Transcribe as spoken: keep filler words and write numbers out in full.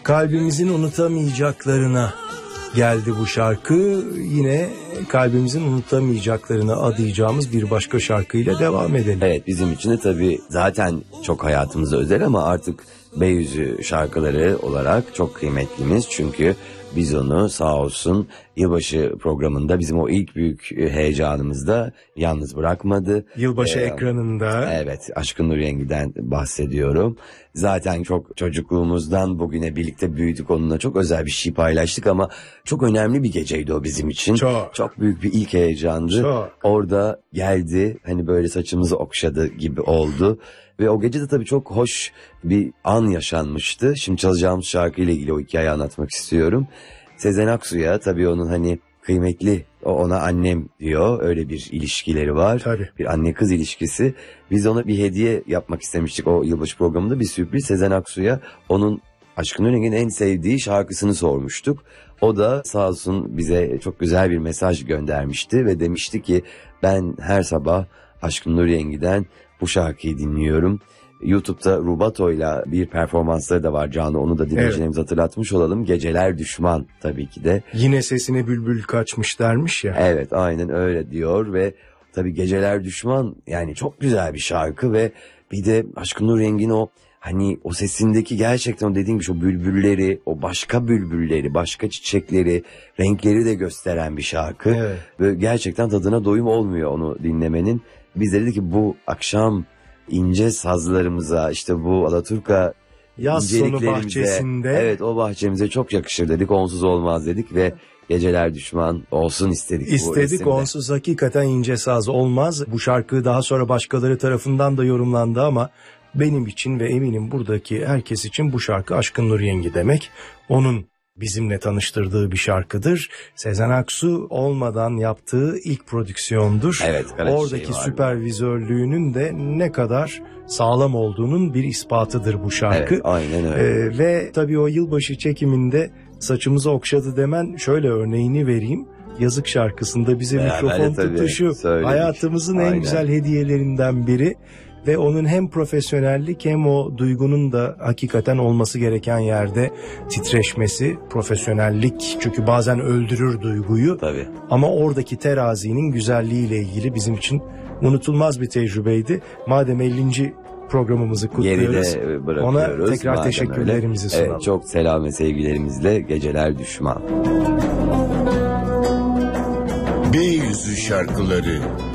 kalbimizin unutamayacaklarına geldi bu şarkı. Yine kalbimizin unutamayacaklarını adayacağımız bir başka şarkıyla devam edelim. Evet, bizim için de tabii zaten çok hayatımıza özel ama artık Beyüzü şarkıları olarak çok kıymetlimiz. Çünkü biz onu sağ olsun yılbaşı programında bizim o ilk büyük heyecanımızda yalnız bırakmadı. Yılbaşı ee, ekranında. Evet, Aşkın Nur Yengi'den bahsediyorum. Zaten çok çocukluğumuzdan bugüne birlikte büyüdük, onunla çok özel bir şey paylaştık ama çok önemli bir geceydi o bizim için. Çok. Çok büyük bir ilk heyecandı. Çok. Orada geldi, hani böyle saçımızı okşadı gibi oldu. Ve o gece de tabii çok hoş bir an yaşanmıştı. Şimdi çalacağımız şarkıyla ilgili o hikayeyi anlatmak istiyorum. Sezen Aksu'ya tabii onun hani kıymetli, o ona annem diyor. Öyle bir ilişkileri var. Tabii. Bir anne kız ilişkisi. Biz ona bir hediye yapmak istemiştik o yılbaşı programında, bir sürpriz. Sezen Aksu'ya onun Aşkın Nur Yengi'nin en sevdiği şarkısını sormuştuk. O da sağ olsun bize çok güzel bir mesaj göndermişti ve demişti ki ben her sabah Aşkın Nur Yengi'den bu şarkıyı dinliyorum. YouTube'da Rubato'yla bir performansları da var canlı, onu da dinleyicilerimize evet. hatırlatmış olalım. Geceler Düşman tabii ki de. Yine sesine bülbül kaçmış dermiş ya. Evet, aynen öyle diyor ve tabii Geceler Düşman yani çok güzel bir şarkı ve bir de Aşkın Nur Yengi'nin o hani o sesindeki gerçekten o dediğim gibi o bülbülleri, o başka bülbülleri, başka çiçekleri, renkleri de gösteren bir şarkı. Evet. Ve gerçekten tadına doyum olmuyor onu dinlemenin. Biz de dedik ki bu akşam ince sazlarımıza, işte bu Alaturka yaz sonu bahçesinde, evet o bahçemize çok yakışır dedik, onsuz olmaz dedik ve Geceler Düşman olsun istedik. İstedik, onsuz hakikaten ince saz olmaz. Bu şarkı daha sonra başkaları tarafından da yorumlandı ama benim için ve eminim buradaki herkes için bu şarkı Aşkın Nur Yengi demek. Onun bizimle tanıştırdığı bir şarkıdır. Sezen Aksu olmadan yaptığı ilk prodüksiyondur. Evet, oradaki şey süpervizörlüğünün de ne kadar sağlam olduğunun bir ispatıdır bu şarkı. Evet, aynen öyle. Ee, ve tabii o yılbaşı çekiminde saçımızı okşadı demen, şöyle örneğini vereyim. Yazık şarkısında bize Beraber mikrofon tabii tutuşu söyledik. Hayatımızın Aynen. en güzel hediyelerinden biri. Ve onun hem profesyonellik hem o duygunun da hakikaten olması gereken yerde titreşmesi, profesyonellik. Çünkü bazen öldürür duyguyu. Tabii. Ama oradaki terazinin güzelliğiyle ilgili bizim için unutulmaz bir tecrübeydi. Madem ellinci programımızı kutluyoruz, ona tekrar madem teşekkürlerimizi öyle. sunalım. Evet, çok selam ve sevgilerimizle Geceler Düşman. Beyüzü şarkıları.